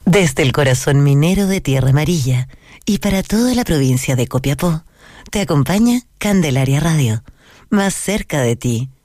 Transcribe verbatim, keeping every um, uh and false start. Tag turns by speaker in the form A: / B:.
A: Desde el corazón minero de Tierra Amarilla y para toda la provincia de Copiapó, te acompaña Candelaria Radio, más cerca de ti